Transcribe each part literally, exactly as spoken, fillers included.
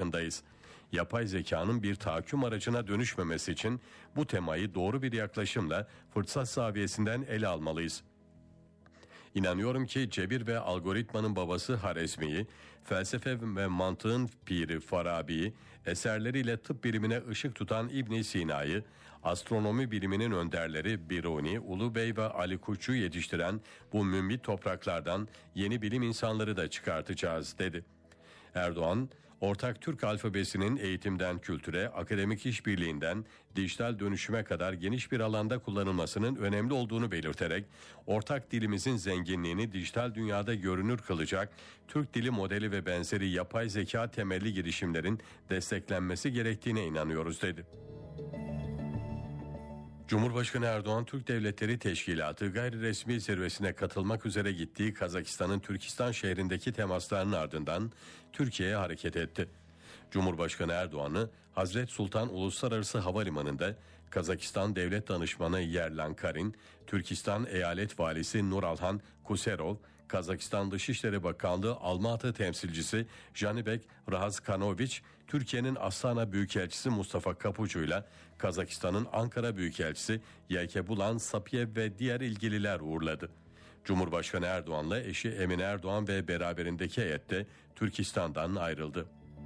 farkındayız. Yapay zekanın bir tahakküm aracına dönüşmemesi için bu temayı doğru bir yaklaşımla fırsat zaviyesinden ele almalıyız. İnanıyorum ki cebir ve algoritmanın babası Harizmi'yi, felsefe ve mantığın piri Farabi'yi, eserleriyle tıp bilimine ışık tutan İbn Sina'yı, astronomi biliminin önderleri Biruni, Ulubey ve Ali Kuşçu'yu yetiştiren bu mümbit topraklardan yeni bilim insanları da çıkartacağız dedi. Erdoğan, ortak Türk alfabesinin eğitimden kültüre, akademik işbirliğinden dijital dönüşüme kadar geniş bir alanda kullanılmasının önemli olduğunu belirterek, ortak dilimizin zenginliğini dijital dünyada görünür kılacak Türk dili modeli ve benzeri yapay zeka temelli girişimlerin desteklenmesi gerektiğine inanıyoruz dedi. Cumhurbaşkanı Erdoğan, Türk Devletleri Teşkilatı gayri resmi zirvesine katılmak üzere gittiği Kazakistan'ın Türkistan şehrindeki temaslarının ardından Türkiye'ye hareket etti. Cumhurbaşkanı Erdoğan'ı Hazret Sultan Uluslararası Havalimanı'nda Kazakistan Devlet Danışmanı Yerlan Karin, Türkistan Eyalet Valisi Nuralhan Kuserov, Kazakistan Dışişleri Bakanlığı Almatı temsilcisi Janibek Rahazkanoviç, Türkiye'nin Astana Büyükelçisi Mustafa Kapucu'yla Kazakistan'ın Ankara Büyükelçisi Yelkebulan Sapiyev ve diğer ilgililer uğurladı. Cumhurbaşkanı Erdoğan'la eşi Emine Erdoğan ve beraberindeki heyette Türkistan'dan ayrıldı.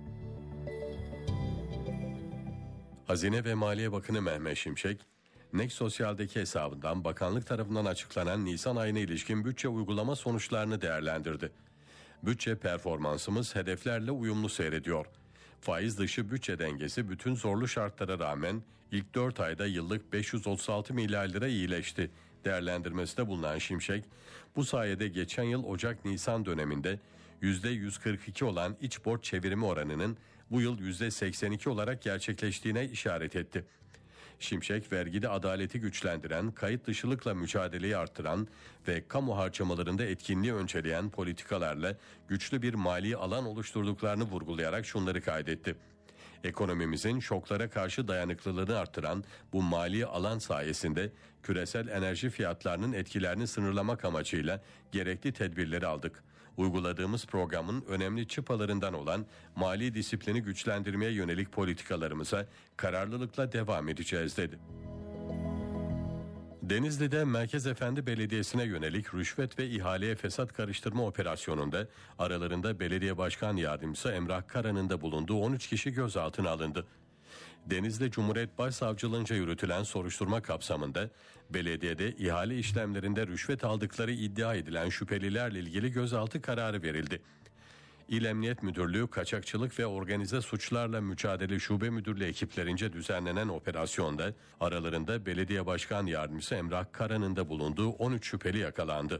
Hazine ve Maliye Bakanı Mehmet Şimşek, Next Sosyal'deki hesabından bakanlık tarafından açıklanan Nisan ayına ilişkin bütçe uygulama sonuçlarını değerlendirdi. Bütçe performansımız hedeflerle uyumlu seyrediyor. Faiz dışı bütçe dengesi bütün zorlu şartlara rağmen ilk dört ayda yıllık beş yüz otuz altı milyar lira iyileşti değerlendirmesinde bulunan Şimşek, bu sayede geçen yıl Ocak-Nisan döneminde yüzde yüz kırk iki olan iç borç çevirimi oranının bu yıl yüzde seksen iki olarak gerçekleştiğine işaret etti. Şimşek, vergide adaleti güçlendiren, kayıt dışılıkla mücadeleyi artıran ve kamu harcamalarında etkinliği önceleyen politikalarla güçlü bir mali alan oluşturduklarını vurgulayarak şunları kaydetti. Ekonomimizin şoklara karşı dayanıklılığını artıran bu mali alan sayesinde küresel enerji fiyatlarının etkilerini sınırlamak amacıyla gerekli tedbirleri aldık. Uyguladığımız programın önemli çıpalarından olan mali disiplini güçlendirmeye yönelik politikalarımıza kararlılıkla devam edeceğiz dedi. Denizli'de Merkez Efendi Belediyesi'ne yönelik rüşvet ve ihaleye fesat karıştırma operasyonunda aralarında Belediye Başkan Yardımcısı Emrah Kara'nın da bulunduğu on üç kişi gözaltına alındı. Denizli Cumhuriyet Başsavcılığınca yürütülen soruşturma kapsamında belediyede ihale işlemlerinde rüşvet aldıkları iddia edilen şüphelilerle ilgili gözaltı kararı verildi. İl Emniyet Müdürlüğü Kaçakçılık ve Organize Suçlarla Mücadele Şube Müdürlüğü ekiplerince düzenlenen operasyonda aralarında Belediye Başkan Yardımcısı Emrah Kara'nın da bulunduğu on üç şüpheli yakalandı.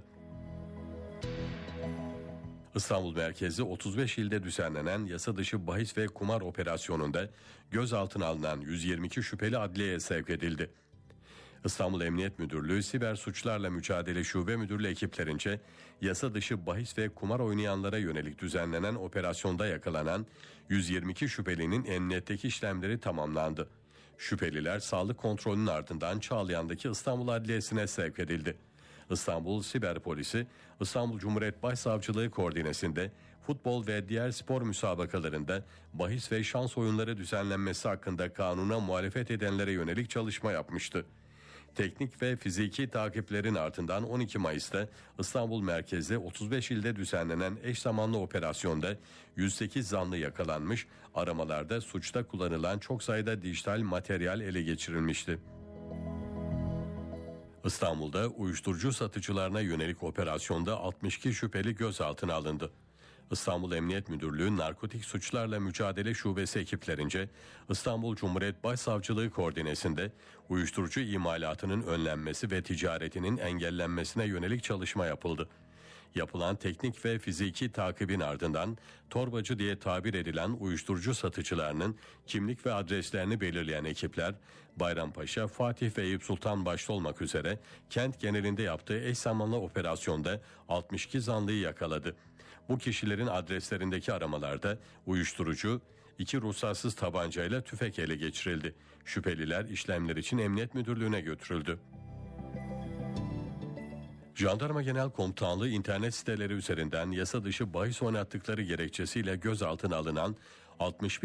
İstanbul merkezli otuz beş ilde düzenlenen yasa dışı bahis ve kumar operasyonunda gözaltına alınan yüz yirmi iki şüpheli adliyeye sevk edildi. İstanbul Emniyet Müdürlüğü Siber Suçlarla Mücadele Şube Müdürlüğü ekiplerince yasa dışı bahis ve kumar oynayanlara yönelik düzenlenen operasyonda yakalanan yüz yirmi iki şüphelinin emniyetteki işlemleri tamamlandı. Şüpheliler sağlık kontrolünün ardından Çağlayan'daki İstanbul Adliyesi'ne sevk edildi. İstanbul Siber Polisi, İstanbul Cumhuriyet Başsavcılığı koordinesinde futbol ve diğer spor müsabakalarında bahis ve şans oyunları düzenlenmesi hakkında kanuna muhalefet edenlere yönelik çalışma yapmıştı. Teknik ve fiziki takiplerin ardından on iki Mayıs'ta İstanbul merkezli otuz beş ilde düzenlenen eş zamanlı operasyonda yüz sekiz zanlı yakalanmış, aramalarda suçta kullanılan çok sayıda dijital materyal ele geçirilmişti. İstanbul'da uyuşturucu satıcılarına yönelik operasyonda altmış iki şüpheli gözaltına alındı. İstanbul Emniyet Müdürlüğü Narkotik Suçlarla Mücadele Şubesi ekiplerince İstanbul Cumhuriyet Başsavcılığı koordinesinde uyuşturucu imalatının önlenmesi ve ticaretinin engellenmesine yönelik çalışma yapıldı. Yapılan teknik ve fiziki takibin ardından torbacı diye tabir edilen uyuşturucu satıcılarının kimlik ve adreslerini belirleyen ekipler Bayrampaşa, Fatih ve Eyüp Sultan başta olmak üzere kent genelinde yaptığı eş zamanlı operasyonda altmış iki zanlıyı yakaladı. Bu kişilerin adreslerindeki aramalarda uyuşturucu, iki ruhsatsız tabancayla tüfek ele geçirildi. Şüpheliler işlemler için Emniyet Müdürlüğü'ne götürüldü. Jandarma Genel Komutanlığı internet siteleri üzerinden yasa dışı bahis oynattıkları gerekçesiyle gözaltına alınan altmış bir